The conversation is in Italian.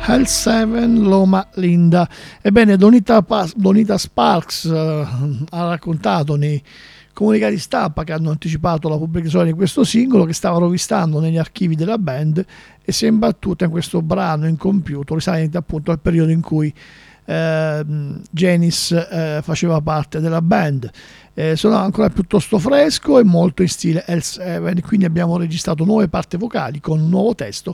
L7 Loma Linda. Ebbene, Donita Sparks ha raccontato nei comunicati stampa che hanno anticipato la pubblicazione di questo singolo, che stava rovistando negli archivi della band e si è imbattuta in questo brano incompiuto risalente appunto al periodo in cui Janis faceva parte della band. Sono ancora piuttosto fresco e molto in stile L7, quindi abbiamo registrato nuove parti vocali con un nuovo testo